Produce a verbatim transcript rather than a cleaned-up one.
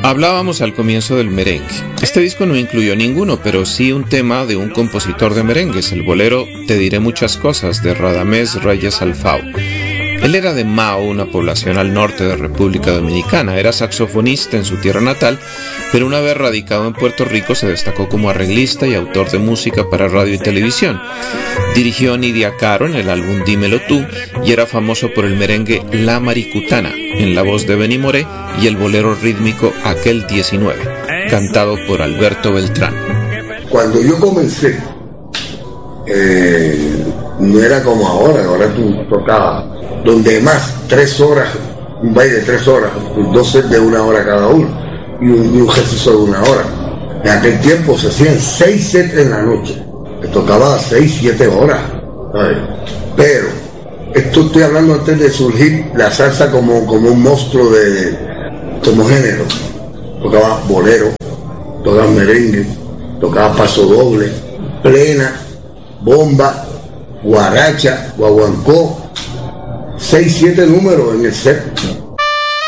Hablábamos al comienzo del merengue. Este disco no incluyó ninguno, pero sí un tema de un compositor de merengues, el bolero Te diré muchas cosas, de Radamés Reyes Alfao. Él era de Mao, una población al norte de República Dominicana. Era saxofonista en su tierra natal, pero una vez radicado en Puerto Rico se destacó como arreglista y autor de música para radio y televisión. Dirigió a Nidia Caro en el álbum Dímelo Tú y era famoso por el merengue La Maricutana, en la voz de Benny Moré, y el bolero rítmico Aquel diecinueve, cantado por Alberto Beltrán. Cuando yo comencé, eh, no era como ahora, ahora tú tocabas donde más, tres horas, un baile de tres horas, dos sets de una hora cada uno, y un, y un ejercicio de una hora. En aquel tiempo se hacían seis sets en la noche, que tocaba seis, siete horas, ¿sabes? Pero, esto estoy hablando antes de surgir la salsa como, como un monstruo de, como género. Tocaba bolero, tocaba merengue, tocaba paso doble, plena, bomba, guaracha, guaguancó, seis, siete números en el set.